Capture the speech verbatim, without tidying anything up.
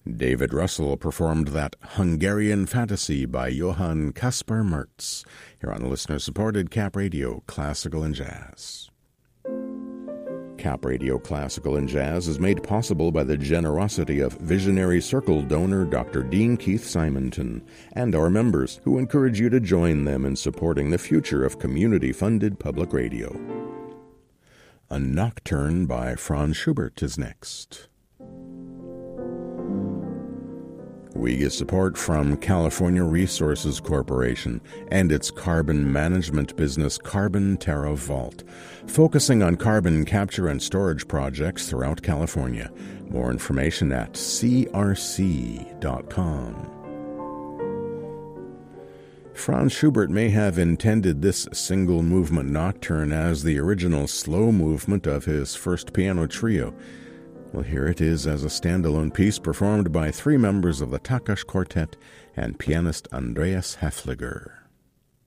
David Russell performed that Hungarian Fantasy by Johann Caspar Mertz, here on listener-supported Cap Radio Classical and Jazz. Cap Radio Classical and Jazz is made possible by the generosity of Visionary Circle donor Doctor Dean Keith Simonton and our members, who encourage you to join them in supporting the future of community-funded public radio. A Nocturne by Franz Schubert is next. We get support from California Resources Corporation and its carbon management business Carbon Terra Vault, focusing on carbon capture and storage projects throughout California. More information at c r c dot com. Franz Schubert may have intended this single-movement nocturne as the original slow movement of his first piano trio. Well, here it is as a standalone piece performed by three members of the Takash Quartet and pianist Andreas Häfliger.